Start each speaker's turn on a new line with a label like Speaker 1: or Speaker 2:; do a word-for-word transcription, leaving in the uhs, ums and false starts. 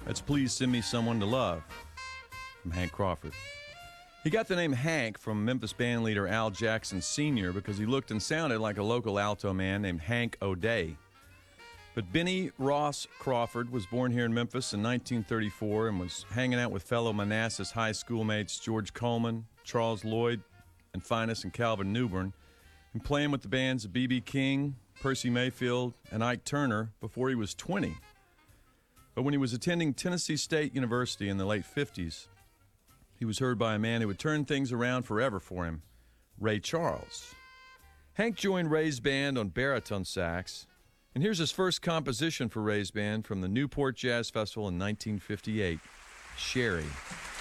Speaker 1: That's Please Send Me Someone to Love from Hank Crawford. He got the name Hank from Memphis bandleader Al Jackson Senior because he looked and sounded like a local alto man named Hank O'Day. But Benny Ross Crawford was born here in Memphis in nineteen thirty-four and was hanging out with fellow Manassas high schoolmates George Coleman, Charles Lloyd, and Finest and Calvin Newbern, and playing with the bands of B B King, Percy Mayfield, and Ike Turner before he was twenty. But when he was attending Tennessee State University in the late fifties, he was heard by a man who would turn things around forever for him, Ray Charles. Hank joined Ray's band on baritone sax, and here's his first composition for Ray's band from the Newport Jazz Festival in nineteen fifty-eight, Sherry.